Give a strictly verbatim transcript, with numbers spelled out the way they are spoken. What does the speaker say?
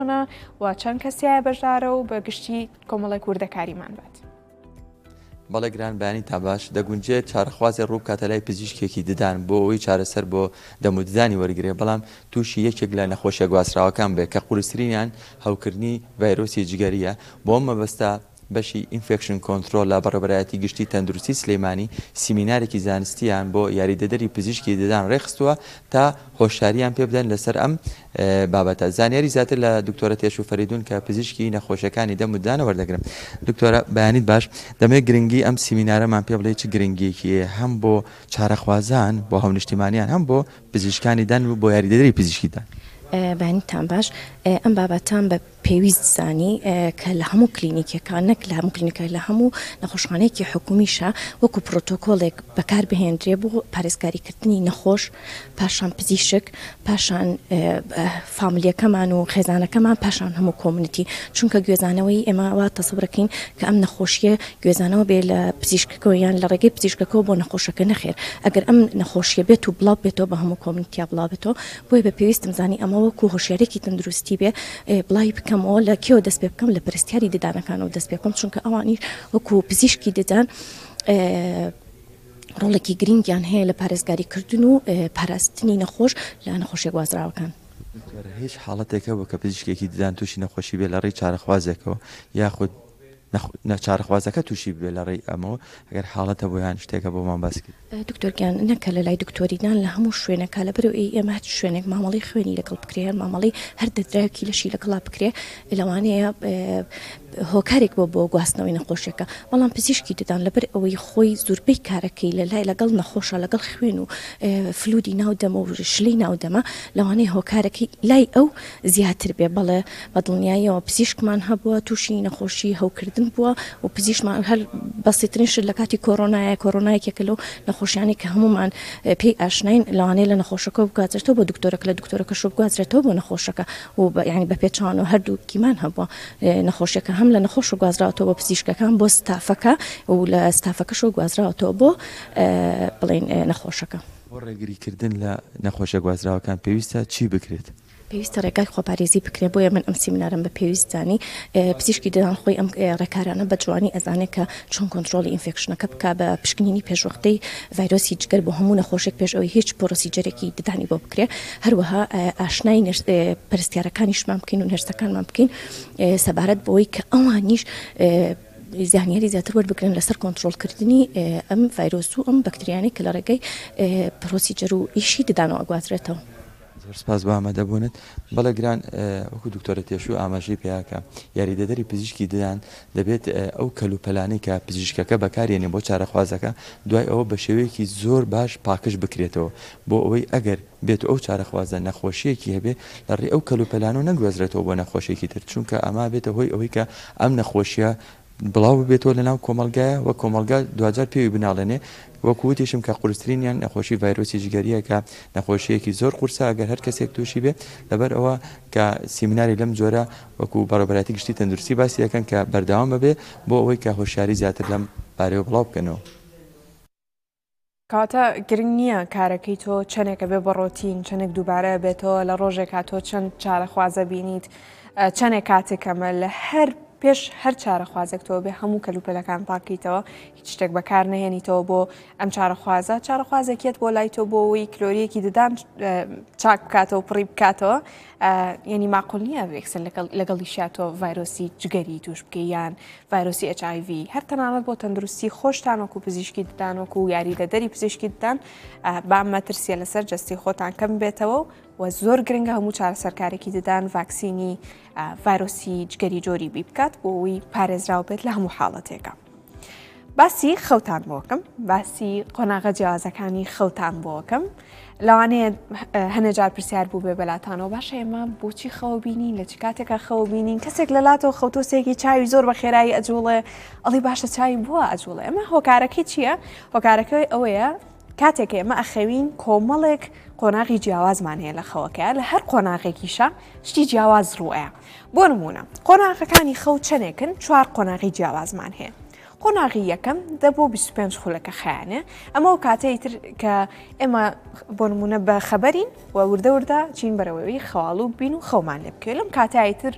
و چەند کەسیایە بەشدارە و بە گشتی کۆمەڵێک وردەکاریمان بات. بەڵێ گران بەیانی تا باش دەگونجێت چارەخوازی ڕوو کاتە لای پزیشکێکی ددان بۆ ئەوەی چارەسەر بۆ دەموددانی وەرگێ بەڵام تووشی یەکێک لە نەخۆشیە گواستراوەکان بێت کە قورسرینیان هەوکردنی ڤایرۆسی جگەریە بۆ ئەم مەبەستە بەشی ئینفێکشن کۆنتترۆل لە بەڕێبەرایەتی گشتی تەندروستی سلەیمانی سیمینارێکی زانستیان بۆ یاریدەدەری پزیشکی ددان ڕێخستووە تا هۆشاریان پێ بدەن لەسەر ئەم بابەتە. زانیاری زیاتر لە دکتۆرە تێشو فەریدون کە پزیشکی نەخۆشیەکانی دەموددانە وەردەگرم. دکتۆرە بەیانیت باش دەمێت گرنگی ئەم سیمینارەمان پێ بڵێ چ گرنگیەکیە هەم بۆ چارەخوازان بۆ هەونیشتیمانیان هەم بۆ پزیشکانی دان و بۆ یاریدەدەری پزیشکیدان. بەیانیتان باش ئەم بابەتان بە پێویست زانی کە لە هەموو کلینیکەکان نەک لە هەموو کلینیکە لە هەموو نەخۆشخانەیەکی حکومیشە وەکو پرۆتۆکۆڵێک بەکار بهێنرێ بۆ پارێزگاریکردنی نەخۆش پاشان پزیشک پاشان فامیلیەکەمان و خێزانەکەمان پاشان هەموو کۆمونیتی چونکە گوێزانەوەی ئێمەوا تەسەورەکەین کە ئەم نەخۆشیە گوێزانەوە بێ لە پزیشکەکەەوە یان لە ڕێگەی پزیشکەکەەوە بۆ نەخۆشەکە نەخێر ئەگەر ئەم نەخۆشیە بێت و بڵاو بێتەوە بە هەموو کۆمونیتیا بڵاو بێتەوە بۆی بە پێویستم زانی ئەمە وەکو هۆشیارێکی تەندروستی بێ بڵای بکەمەوە لە کێوە دەست پێ بکەم لە پرستیاری ددانەکانەوە دەست پێ بکەم چونکە ئەوانیش وەکو پزیشکی ددان ڕۆڵێکی گرنگیان هەیە لە پارێزگاریکردن و پاراستنی نەخۆش لە نەخۆشیە گوازراوەکان. هیچ حاڵەتێکەوە کە پزیشکێکی ددان تووشی نەخۆشی بێ لە ڕێی چارەخوازێکەوە یاخود چارەخوازەکە تووشی بێ لە ڕێی ئەمەوە ئەگەر حاڵەتە بۆیان شتێکە بۆمان باس کرد. دکتۆرگیان نەکە لە لای دکتۆریدان لە هەموو شوێنەکە لە بەرەو ئێمە هەر شوێنێک مامەڵی خوێنی لەگەڵ بکرێ هەر مامەڵی هەر دەدراوکی لەشی لەگەڵا بکرێ لەوانەیە هۆکارێک بۆ بۆ گواستنەوەی نەخۆشیەکە بەڵام پزیشکی ددان لەبەر ئەوەی خۆی زۆربەی کارەکەی لە لای لەگەڵ نەخۆشە لەگەڵ خوێن و فلودی ناودەمە و شلەی ناودەمە لەوانەیە هۆکارەکەی لای ئەو زیاتر بێ بەڵێ بە دڵنیاییەوە پزیشکمان هەبووە تووشی نەخۆشی هەوکردن بووە و پزیشکمان هەر بەسیترین شت لە کاتی کۆڕۆنایە کۆڕۆنایەکێکە لەو نەخۆشیانی کە هەمومان پێی ئاشنین لەوانەیە لە نەخۆشەکە بگوازرێتەوە بۆ دکتۆرەکە لە دکتۆرەکەش بگوازرێتەوە بۆ نەخۆشەکە و یعنی بە پێچوان و هەردووکیمان هەبووە نەخۆشیەکە هەم لە نەخۆش گوازراوەتەوە بۆ پزیشکەکان بۆ ستافەکە و لە ستافەکەش گوازراوەتەوە بۆ بڵێن نەخۆشەکە. بۆ ڕێگریکردن لە نەخۆشە گوازراوەکان پێویستە چی بکرێت؟ پێویستە ڕێگای خۆپارێزی بکرێ بۆیە من ئەم سیمینارم بە پێویستانی پزیشکی ددان خۆی ئەم ڕێکارانە بە جوانی ئەزانێت کە چۆن کۆنتترۆلی ئینفێکشنەکە بکە بە پشکنینی پێشوەختەی ڤایرۆسی جگەر بۆ هەموو نەخۆشێک پێش ئەوەی هیچ پرۆسیجەرێکی ددانی بۆ بکرێ هەروەها ئاشنای پرستیارەکانیشمان بکەین و نەرسەکانمان بکەین سەبارەت بۆەوەی کە ئەوانیش زانیاری زیاتر وەربگرن لەسەر کۆنتترۆلکردنی ئەم ڤایرۆس و ئەم بەکتریانەی کە لە ڕێگەی پرۆسیجەر و ئیشی ددانەوە ئەگوازرێتەوە. سپاس بۆ ئامادەبوونت. بەڵێ گران وەکو دکتۆرە تێشوو ئاماژەی پێیاکە یاریدەدەری پزیشکی ددان دەبێت ئەو کەلوپەلانەی کە پزیشکەکە بەکارێنێ بۆ چارەخوازەکە دوای ئەوە بە شێوەیەکی زۆر باش پاکش بکرێتەوە بۆ ئەوەی ئەگەر بێت ئەو چارەخوازە نەخۆشیەکی هەبێ لە ڕێ ئەو کەلوپەلان و نەگوێزرێتەوە بۆ نەخۆشیێکی تر چونکە ئەما بێتە هۆی ئەوەی کە ئەم نەخۆشیە بڵاو بێتەوە لە ناو کۆمەلگایە و کۆمەلگا دوجار پێوی بناڵێنێ وەکووتیشم کە قورسترینیان نەخۆشی ڤایرۆسی جگەریە کە نەخۆشیەکی زۆر قورسە ئەگەر هەر کەسێک تووشی بێ لەبەر ئەوە کە سیمیناری لەم جۆرە وەکو بەڕێبەرایەتی گشتی تەندروستی باسی دەکەن کە بەردەوام ببێ بۆ ئەوەی کە هۆشیاری زیاتر لەم بارەوە بڵاو بکەنەوە. کاتە گرنگ نییە کارەکەی تۆ چەندێکە بێ بەڕۆتین چەندێک دووبارە بێتەوە لە ڕۆژێکا تۆ چەند چارەخوازە بینیت چەندێک کاتێکەمە لە هەر پێش هەر چارەخوازێک تۆ بێ هەموو کەلوپەلەکان پاکیتەوە هیچ شتێک بەکار نهێنیتەوە بۆ ئەم چارەخوازە چارەخوازێکیت بۆ لای تۆ بۆ ئەوەی کلۆریەکی ددان چاک بکاتەوە پڕی بکاتەوە یعنی ماقول نییە وێکسن لەگەڵی شاتۆ ڤایرۆسی جگەری توش بکە یان ڤایرۆسی ئەچ ئای ڤی هەر تەنانەت بۆ تەندروستی خۆشتان وەکو پزیشکی ددان وەکو یاریدەدەری پزیشکی ددان با مەترسیە لەسەر جەستی خۆتان کەم بێتەوە و زۆر گرنگە هەموو چارەسەرکارێکی ددان ڤاکسینی ڤایرۆسی جگەری جۆری بی بکات بۆ ئەوەی پارێزراو بێت لە هەموو حاڵەتێکە. باسی خەوتان بۆکەم باسی قۆناغە جیاوازەکانی خەوتان بۆکەم لەوانەیە هەنەجار پرسیار بوو بێ بەلاتانەوە باشە ئێمە بۆچی خەوە بینین لە چ کاتێکە خەوە بینین کەسێک لەلاتەوە خەوتۆسێکی چاوی زۆر بە خێرایی ئەجوڵێ ئەڵی باشە چاوی بووە ئەجوڵێ ئەمە هۆکارەکەی چییە؟ هۆکارەکەی ئەوەیە کاتێک ئێمە ئەخەوین کۆمەڵێک قۆناغی جیاوازمان هەیە لە خەوەکە لە هەر قۆناغێکیشە شتی جیاواز ڕوئە بۆ نمونە قۆناغەکانی خەو چەندێکن چوار قۆناغی جیاوازمان هەیە قۆناغی یەکەم دە بۆ بیست و پێنج خولەکە خایانێ ئەمە و کاتەی تر کە ئێمە بۆ نمونە بە خەبەرین و وردە وردە چین بەرەوەی خەواڵ و بین و خەومان لێ بکەوێت لەم کاتایی تر